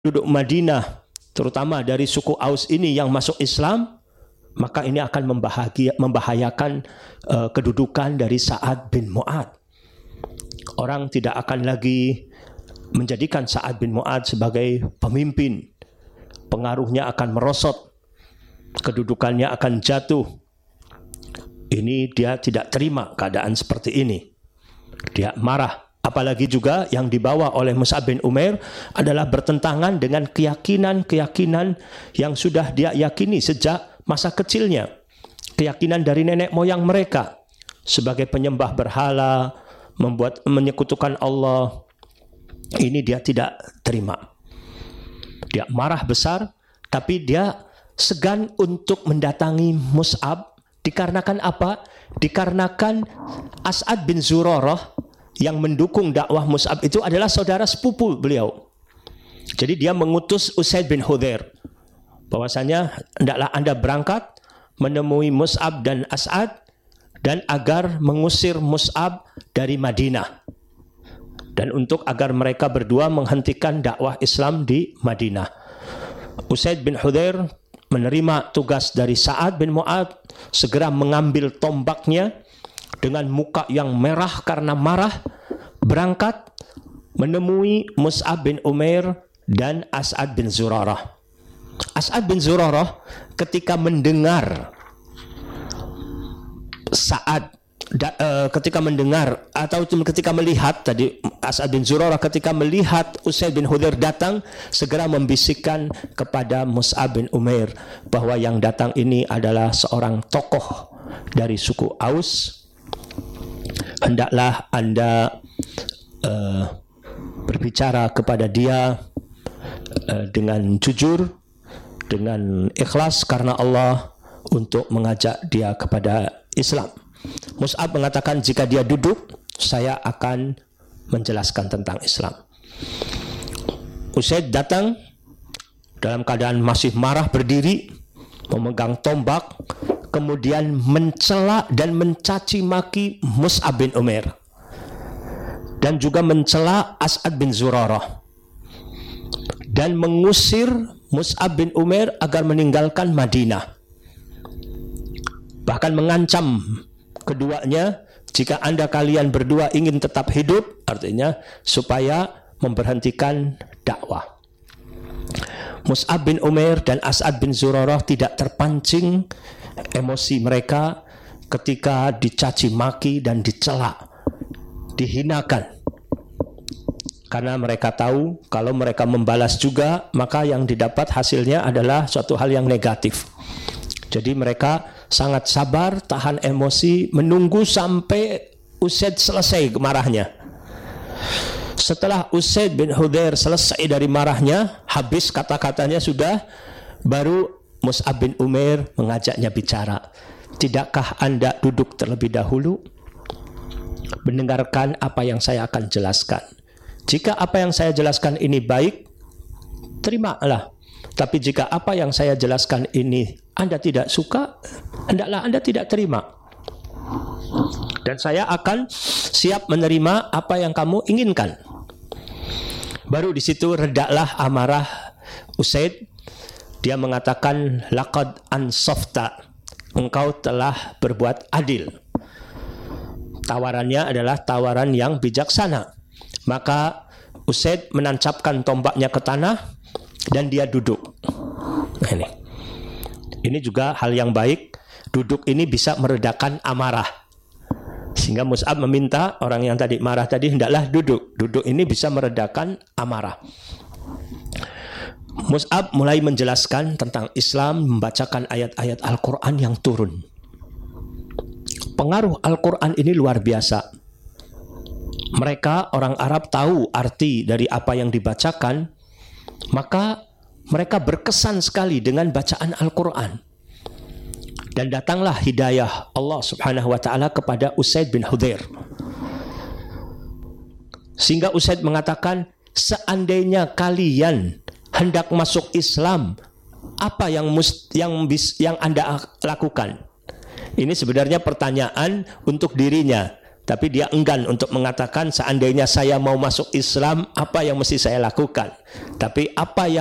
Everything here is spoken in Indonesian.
penduduk Madinah, terutama dari suku Aus ini yang masuk Islam, maka ini akan membahayakan kedudukan dari Sa'ad bin Mu'adz. Orang tidak akan lagi menjadikan Sa'ad bin Mu'adz sebagai pemimpin. Pengaruhnya akan merosot, kedudukannya akan jatuh. Ini dia tidak terima keadaan seperti ini. Dia marah. Apalagi juga yang dibawa oleh Mus'ab bin Umair adalah bertentangan dengan keyakinan-keyakinan yang sudah dia yakini sejak masa kecilnya. Keyakinan dari nenek moyang mereka sebagai penyembah berhala, menyekutukan Allah. Ini dia tidak terima. Dia marah besar, tapi dia segan untuk mendatangi Mus'ab. Dikarenakan apa? Dikarenakan As'ad bin Zurarah yang mendukung dakwah Mus'ab itu adalah saudara sepupu beliau. Jadi dia mengutus Usaid bin Hudzair bahwasanya hendaklah Anda berangkat menemui Mus'ab dan As'ad dan agar mengusir Mus'ab dari Madinah. Dan untuk agar mereka berdua menghentikan dakwah Islam di Madinah. Usaid bin Hudzair menerima tugas dari Sa'ad bin Mu'adz, segera mengambil tombaknya dengan muka yang merah karena marah, berangkat menemui Mus'ab bin Umair dan As'ad bin Zurarah. As'ad bin Zurarah ketika mendengar ketika melihat tadi As'ad bin Zurarah ketika melihat Usaid bin Hudzair datang, segera membisikkan kepada Mus'ab bin Umair bahwa yang datang ini adalah seorang tokoh dari suku Aus. Hendaklah Anda berbicara kepada dia dengan jujur, dengan ikhlas karena Allah, untuk mengajak dia kepada Islam. Mus'ab mengatakan jika dia duduk, saya akan menjelaskan tentang Islam. Usaid datang dalam keadaan masih marah, berdiri, memegang tombak, kemudian mencela dan mencaci maki Mus'ab bin Umair dan juga mencela As'ad bin Zurarah dan mengusir Mus'ab bin Umair agar meninggalkan Madinah. Bahkan mengancam keduanya, jika Anda kalian berdua ingin tetap hidup, artinya supaya memberhentikan dakwah. Mus'ab bin Umair dan As'ad bin Zurarah tidak terpancing emosi mereka ketika dicaci maki dan dicela, dihinakan. Karena mereka tahu kalau mereka membalas juga, maka yang didapat hasilnya adalah suatu hal yang negatif. Jadi mereka sangat sabar, tahan emosi, menunggu sampai Usaid selesai marahnya. Setelah Usaid bin Hudzair selesai dari marahnya, habis kata-katanya sudah, baru Mus'ab bin Umair mengajaknya bicara. Tidakkah Anda duduk terlebih dahulu? Mendengarkan apa yang saya akan jelaskan. Jika apa yang saya jelaskan ini baik, terimalah. Tapi jika apa yang saya jelaskan ini Anda tidak suka, hendaklah Anda tidak terima. Dan saya akan siap menerima apa yang kamu inginkan. Baru di situ redaklah amarah Usaid. Dia mengatakan, laqad ansafta, engkau telah berbuat adil. Tawarannya adalah tawaran yang bijaksana. Maka Usaid menancapkan tombaknya ke tanah dan dia duduk. Ini juga hal yang baik. Duduk ini bisa meredakan amarah. Sehingga Mus'ab meminta orang yang tadi marah tadi, hendaklah duduk. Duduk ini bisa meredakan amarah. Mus'ab mulai menjelaskan tentang Islam, membacakan ayat-ayat Al-Quran yang turun. Pengaruh Al-Quran ini luar biasa. Mereka orang Arab tahu arti dari apa yang dibacakan, maka mereka berkesan sekali dengan bacaan Al-Quran. Dan datanglah hidayah Allah subhanahu wa ta'ala kepada Usaid bin Hudzair. Sehingga Usaid mengatakan, seandainya kalian hendak masuk Islam, apa yang Anda lakukan? Ini sebenarnya pertanyaan untuk dirinya. Tapi dia enggan untuk mengatakan seandainya saya mau masuk Islam, apa yang mesti saya lakukan. Tapi apa yang